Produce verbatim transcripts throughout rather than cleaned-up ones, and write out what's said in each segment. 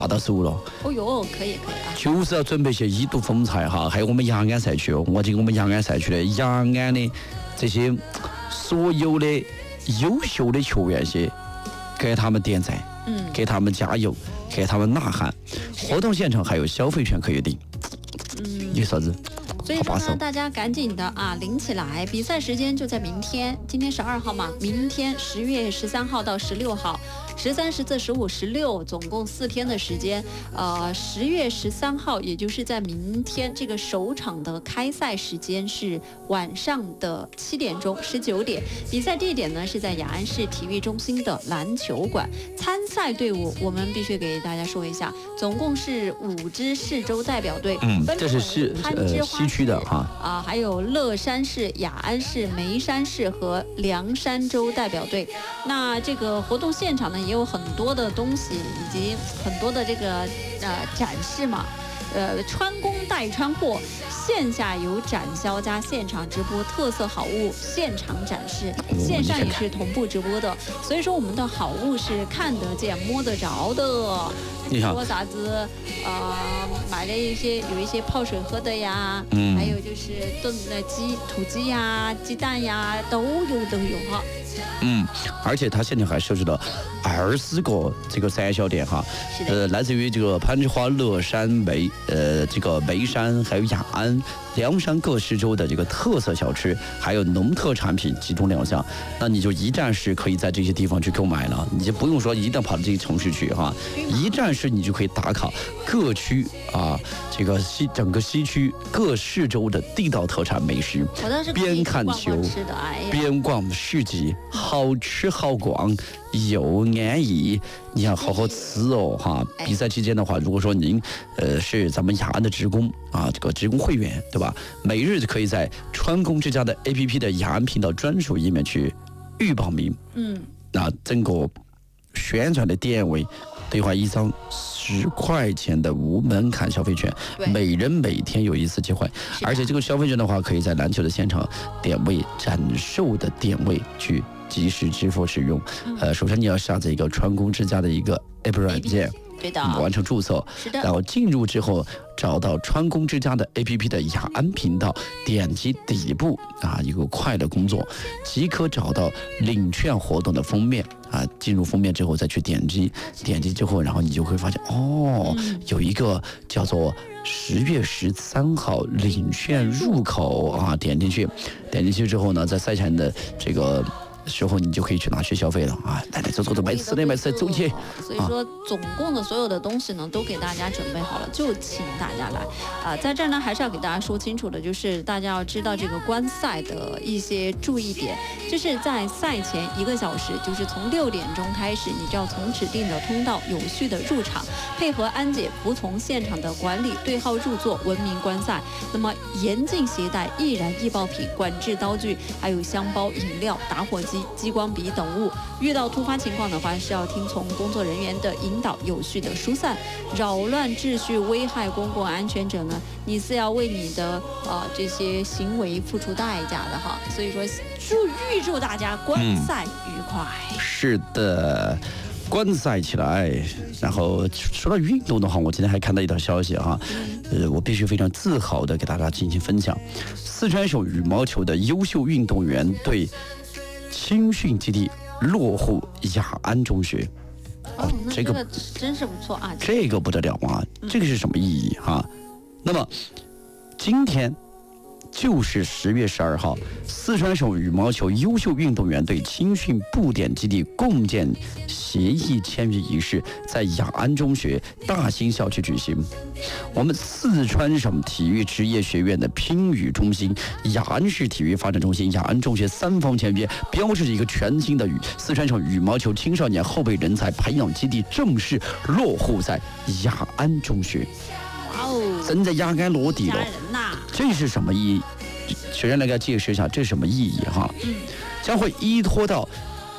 拿到手了。 哦哟，可以可以啊。 就是要准备些一毒风采哈，还有我们雅安赛区哦，我进我们雅安赛区的雅安的这些所有的优秀的球员些，给他们点赞，嗯，给他们加油，给他们呐喊。活动现场还有消费券可以领，嗯，有啥子？ 所以说呢，大家赶紧的啊，领起来！比赛时间就在明天，今天十二号嘛，明天十月十三号到十六号，十三、十四、十五、十六，总共四天的时间。呃，十月十三号，也就是在明天这个首场的开赛时间是晚上的七点钟，十九点。比赛地点呢是在雅安市体育中心的篮球馆。参赛队伍我们必须给大家说一下，总共是五支市州代表队， 嗯，这是市呃西区的哈啊，还有乐山市、雅安市、眉山市和凉山州代表队。那这个活动现场呢，也有很多的东西以及很多的这个呃展示嘛。呃，穿工代穿货，线下有展销加现场直播特色好物现场展示，线上也是同步直播的。所以说，我们的好物是看得见、摸得着的。你说啥子？呃，买了一些有一些泡水喝的呀，嗯，还有就是炖的鸡、土鸡呀、鸡蛋呀，都有都有哈。 嗯，而且它现在还设置了二十个这个三小店哈，呃，来自于这个攀枝花、乐山、眉呃这个眉山还有雅安、凉山各市州的这个特色小吃，还有农特产品集中亮相。那你就一站式可以在这些地方去购买了，你就不用说一定跑到这些城市去哈，一站式你就可以打卡各区啊，这个西整个西区各市州的地道特产美食，边看球边逛市集。好吃好逛又安逸，你要好好吃哦哈！比赛期间的话，如果说您呃是咱们雅安的职工啊，这个职工会员对吧？每日可以在川工之家的 A P P 的雅安频道专属页面去预报名。嗯，那整个宣传的点位兑换一张十块钱的无门槛消费券，每人每天有一次机会，而且这个消费券的话，可以在篮球的现场点位展售的点位去及时支付使用。呃，首先你要下载一个川工之家的一个 App 软件， 对的， 完成注册， 是的， 然后进入之后找到川工之家的 A P P 的雅安频道，点击底部啊一个快乐工作，即可找到领券活动的封面啊。进入封面之后再去点击，点击之后，然后你就会发现哦，嗯、有一个叫做十月十三号领券入口啊，点进去，点进去之后呢，在赛前的这个时候你就可以去拿去消费了啊！来来走走走，买吃的买吃的，走起！ 所以说，总共的所有的东西呢，都给大家准备好了，就请大家来啊！在这儿呢，还是要给大家说清楚的，就是大家要知道这个观赛的一些注意点，就是在赛前一个小时，就是从六点钟开始，你就要从指定的通道有序的入场，配合安检，服从现场的管理，对号入座，文明观赛。那么严禁携带易燃易爆品、管制刀具，还有香包、饮料、打火机、激光笔等物。遇到突发情况的话，是要听从工作人员的引导，有序的疏散。扰乱秩序、危害公共安全者呢，你是要为你的呃这些行为付出代价的哈。所以说，祝预祝大家观赛愉快。 嗯、是的。观赛起来，然后说到运动的话，我今天还看到一条消息哈，呃，我必须非常自豪的给大家进行分享，四川省羽毛球的优秀运动员对青训基地落户雅安中学。 哦，那这个真是不错啊！ 这个不得了啊！这个是什么意义哈？那么今天就是十月十二号，四川省羽毛球优秀运动员对青训布点基地共建协议签约仪式在雅安中学大兴校区举行。我们四川省体育职业学院的乒羽中心、雅安市体育发展中心、雅安中学三方签约，标志着一个全新的四川省羽毛球青少年后备人才培养基地正式落户在雅安中学。 哇哦， 真在雅安落地了，这是什么意义？首先来给大家解释一下这是什么意义哈。嗯，将会依托到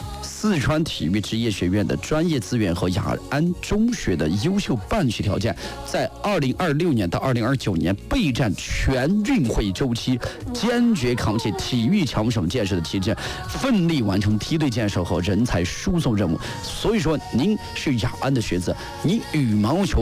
四川体育职业学院的专业资源和雅安中学的优秀办学条件，在二零二六年到二零二九年备战全运会周期，坚决扛起体育强省建设的旗帜，奋力完成梯队建设和人才输送任务。所以说，您是雅安的学子，您羽毛球